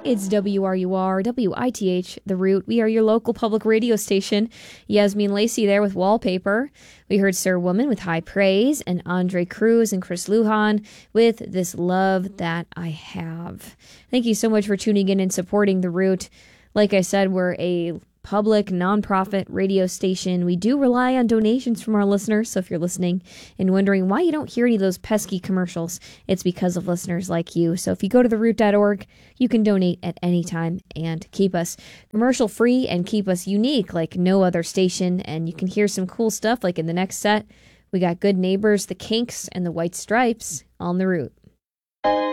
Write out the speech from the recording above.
It's WRUR, WITH, The Root. We are your local public radio station. Yasmin Lacey there with Wallpaper. We heard Sir Woman with High Praise, and Andre Cruz and Chris Lujan with This Love That I Have. Thank you so much for tuning in and supporting The Root. Like I said, we're a public, nonprofit radio station. We do rely on donations from our listeners, so if you're listening and wondering why you don't hear any of those pesky commercials, it's because of listeners like you. So if you go to theroot.org, you can donate at any time and keep us commercial free and keep us unique like no other station. And you can hear some cool stuff like in the next set. We got Good Neighbors, The Kinks, and The White Stripes on The Root.